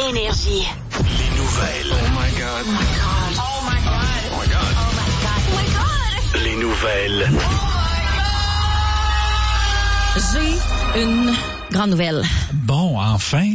Énergie. Les nouvelles. Oh my God. Oh my God. Oh my God. Oh my God. Oh my God. Les nouvelles. J'ai une grande nouvelle. Bon, enfin.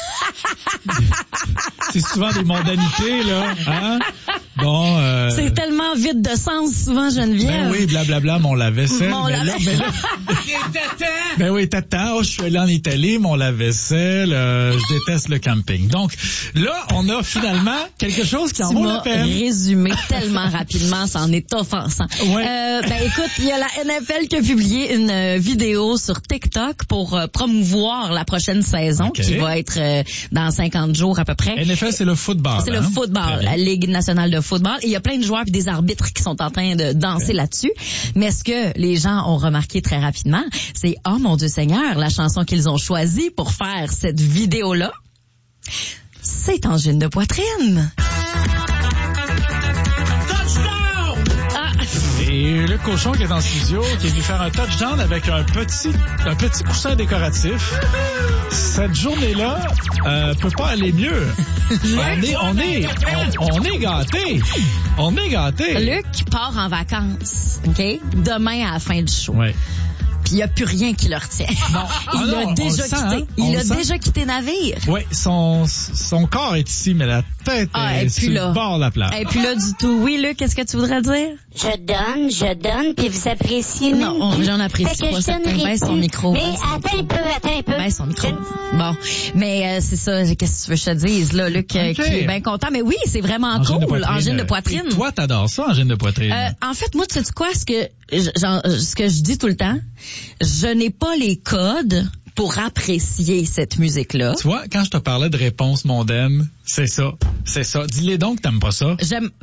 C'est souvent des mondanités, là. Hein? Bon, C'est tellement vide de sens, souvent, Geneviève. Ben oui, blablabla, mon lave-vaisselle. Mon mais là, lave-vaisselle. ben oui, t'attends. Oh, je suis allé en Italie, mon lave-vaisselle. Je déteste le camping. Donc, là, on a finalement quelque chose qui en vaut la peine. Résumé tellement rapidement, ça en est offensant. Ouais. Ben écoute, il y a la NFL qui a publié une vidéo sur TikTok pour promouvoir la prochaine saison, Okay. qui va être dans 50 jours à peu près. NFL, c'est le football. C'est le football, la Ligue nationale de football. Et il y a plein de joueurs et des arbitres qui sont en train de danser là-dessus. Mais ce que les gens ont remarqué très rapidement, c'est « Oh mon Dieu Seigneur », la chanson qu'ils ont choisie pour faire cette vidéo-là, c'est Angine de poitrine. Et le cochon qui est en studio, qui est venu faire un touchdown avec un petit coussin décoratif. Cette journée-là peut pas aller mieux. On est gâtés. On est gâtés. Luc part en vacances, OK? Demain à la fin du show. Ouais. Puis il n'y a plus rien qui le retient. Il a déjà quitté. Il a déjà quitté navire. Oui, son corps est ici, mais la tête est sur le bord de la plage. Et puis là, du tout. Oui, Luc, qu'est-ce que tu voudrais dire? Je donne, puis vous appréciez. Non, j'en apprécie Fait que pas. je Ça donnerai baisse son plus. micro. Mais attends un peu. Baisse son micro. Bon. Mais c'est ça, qu'est-ce que tu veux que je te dise, là, Luc, qui est bien content. Mais oui, c'est vraiment cool. Angine de poitrine. Et toi, t'adores ça, angine de poitrine. En fait, moi, tu sais quoi, ce que je dis tout le temps, je n'ai pas les codes pour apprécier cette musique-là. Tu vois, quand je te parlais de réponse mondaine, c'est ça. Dis-les donc que t'aimes pas ça.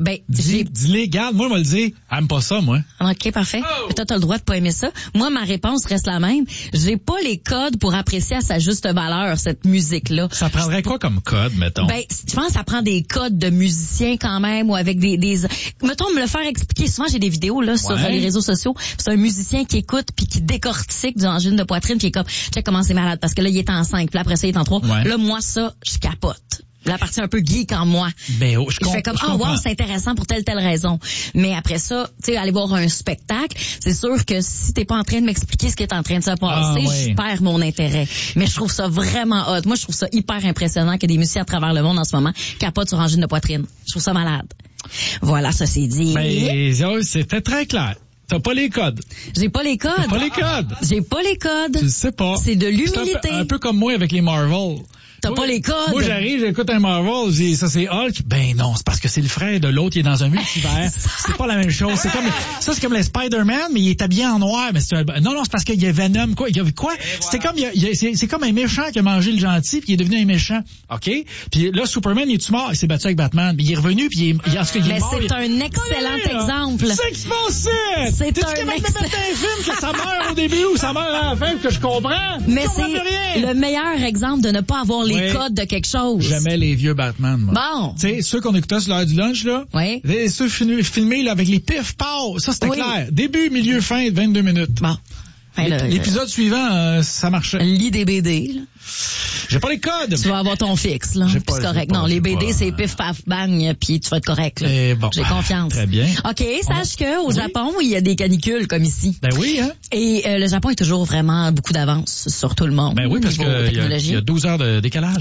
Dis-les, garde, moi, je vais le dire, aime pas ça, moi. OK, parfait. Toi, t'as le droit de pas aimer ça. Moi, ma réponse reste la même. J'ai pas les codes pour apprécier à sa juste valeur, cette musique-là. Ça prendrait quoi comme code, mettons? Je pense que ça prend des codes de musiciens quand même, ou avec des mettons, me le faire expliquer. Souvent, j'ai des vidéos, là, sur les réseaux sociaux. C'est un musicien qui écoute puis qui décortique du angine de poitrine, puis qui est comme, check comment c'est malade, parce que là, il est en 5, puis après ça, il est en 3. Ouais. Là, moi, ça, je capote. La partie un peu geek en moi. Je fais comme, wow, c'est intéressant pour telle raison. Mais après ça, tu sais, aller voir un spectacle, c'est sûr que si t'es pas en train de m'expliquer ce qui est en train de se passer, je perds mon intérêt. Mais je trouve ça vraiment hot. Moi, je trouve ça hyper impressionnant que des musiciens à travers le monde en ce moment capotent sur angine de poitrine. Je trouve ça malade. Voilà, ça c'est dit. Mais c'était très clair. T'as pas les codes. J'ai pas les codes. T'as pas les codes. J'ai pas les codes. Tu le sais pas. C'est de l'humilité. C'est un peu comme moi avec les Marvel. T'as pas les codes. Moi, j'arrive, j'écoute un Marvel, je dis, ça c'est Hulk. Ben non, c'est parce que c'est le frère de l'autre, il est dans un multivers. C'est pas la même chose. C'est comme les Spider-Man, mais il est habillé en noir. Mais non, c'est parce qu'il y a Venom, quoi. Il y a quoi? C'est comme un méchant qui a mangé le gentil, puis il est devenu un méchant. OK? Puis là, Superman, il est-tu mort? Il s'est battu avec Batman. Puis il est revenu, puis il est mort. C'est un excellent exemple. C'est ce qui se passait! C'est un film que ça meurt au début ou ça meurt à la fin, que je comprends. Mais c'est le meilleur exemple de ne pas avoir les codes de quelque chose. J'aimais les vieux Batman, moi. Bon. Tu sais, ceux qu'on écoutait sur l'heure du lunch, là. Oui. Ceux filmés, là, avec les pifs, pow. Ça, c'était clair. Début, milieu, fin, 22 minutes. Bon. L'épisode suivant, ça marchait. Lis des BD, là. J'ai pas les codes. Tu vas avoir ton fixe, là. C'est correct. Non, les BD, c'est pif, paf, bang, puis tu vas être correct, là. J'ai confiance. Très bien. OK, sache que au Japon, il y a des canicules comme ici. Ben oui, hein. Et le Japon est toujours vraiment beaucoup d'avance sur tout le monde. Ben oui, parce qu'il y a 12 heures de décalage.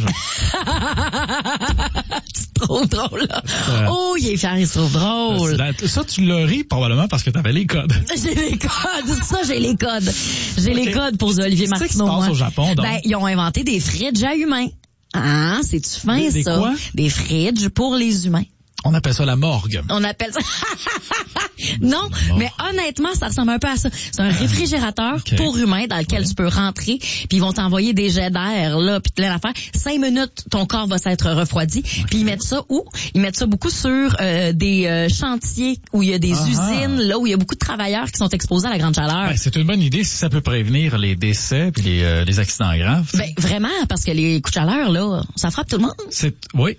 C'est trop drôle, là. Oh, il est fier, il se trouve drôle. Ça, tu l'as ri probablement parce que t'avais les codes. J'ai les codes. Ça, j'ai les codes. J'ai les codes pour Olivier Martineau. Qu'est-ce qui se passe au Japon, donc? Ben, ils ont inventé des fridges à humains. Ah, c'est-tu fin, des ça? Quoi? Des fridges pour les humains. On appelle ça la morgue. On appelle ça... Non, mais honnêtement, ça ressemble un peu à ça. C'est un réfrigérateur pour humains dans lequel tu peux rentrer, puis ils vont t'envoyer des jets d'air, là, puis plein d'affaires. 5 minutes, ton corps va s'être refroidi. Puis ils mettent ça où? Ils mettent ça beaucoup sur des chantiers où il y a des usines, là, où il y a beaucoup de travailleurs qui sont exposés à la grande chaleur. Ben, c'est une bonne idée si ça peut prévenir les décès puis les accidents graves. Ben, vraiment, parce que les coups de chaleur, là, ça frappe tout le monde. Oui.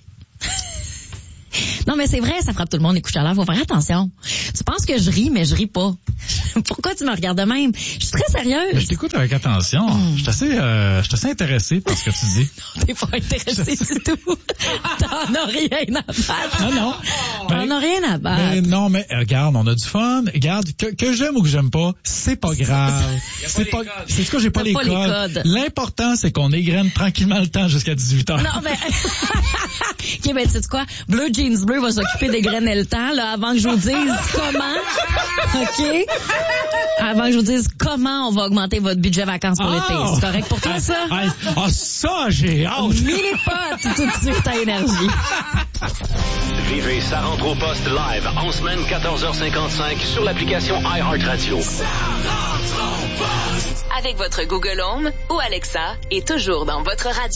Non, mais c'est vrai, ça frappe tout le monde, les coups de chaleur. Faut faire attention. Tu penses que je ris, mais je ris pas. Pourquoi tu me regardes de même? Je suis très Mais sérieuse. je t'écoute avec attention. Je suis assez intéressé par ce que tu dis. T'es pas intéressé du tout. T'en as rien à battre. Non. T'en as rien à battre. Mais non, mais regarde, on a du fun. Regarde, que j'aime ou que j'aime pas, c'est pas grave. C'est ce que j'ai pas T'as les pas les codes. codes. L'important, c'est qu'on égrène tranquillement le temps jusqu'à 18h. Non, mais... OK, ben, tu sais quoi? Bleu Jeans Bleu va s'occuper des graines et le temps, là, avant que je vous dise comment. OK? Avant que je vous dise comment on va augmenter votre budget vacances pour l'été. C'est correct pour toi, ça? Ça, j'ai hâte. Mini-pot tout de suite à Énergie. Vivez Ça rentre au poste live en semaine 14h55 sur l'application iHeartRadio. Avec votre Google Home ou Alexa et toujours dans votre radio.